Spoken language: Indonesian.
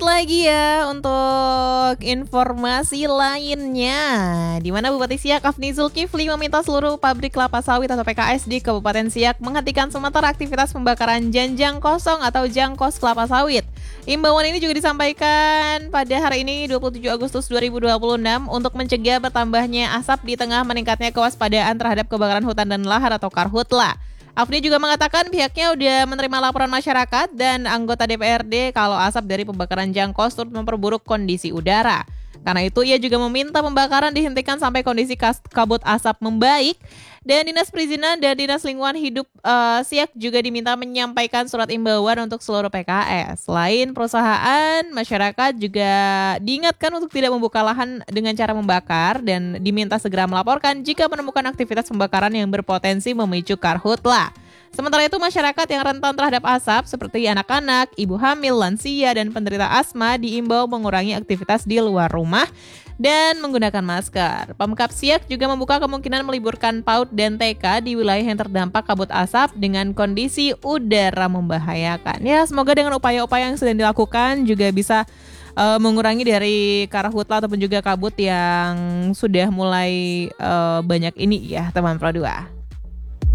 lanjut lagi ya untuk informasi lainnya, di mana Bupati Siak Afni Zulkifli meminta seluruh pabrik kelapa sawit atau PKS di Kabupaten Siak menghentikan sementara aktivitas pembakaran janjang kosong atau jangkos kelapa sawit. Imbauan ini juga disampaikan pada hari ini 27 Agustus 2026 untuk mencegah bertambahnya asap di tengah meningkatnya kewaspadaan terhadap kebakaran hutan dan lahan atau Karhutla. Afni juga mengatakan pihaknya udah menerima laporan masyarakat dan anggota DPRD kalau asap dari pembakaran jangkos turut memperburuk kondisi udara. Karena itu ia juga meminta pembakaran dihentikan sampai kondisi kabut asap membaik. Dan Dinas Perizinan dan Dinas Lingkungan Hidup Siak juga diminta menyampaikan surat imbauan untuk seluruh PKS. Selain perusahaan, masyarakat juga diingatkan untuk tidak membuka lahan dengan cara membakar dan diminta segera melaporkan jika menemukan aktivitas pembakaran yang berpotensi memicu karhutla. Sementara itu masyarakat yang rentan terhadap asap seperti anak-anak, ibu hamil, lansia, dan penderita asma diimbau mengurangi aktivitas di luar rumah dan menggunakan masker. Pemkab Siak juga membuka kemungkinan meliburkan PAUD dan TK di wilayah yang terdampak kabut asap dengan kondisi udara membahayakan. Ya, semoga dengan upaya-upaya yang sedang dilakukan juga bisa mengurangi dari karhutla ataupun juga kabut yang sudah mulai banyak ini ya teman Pro 2.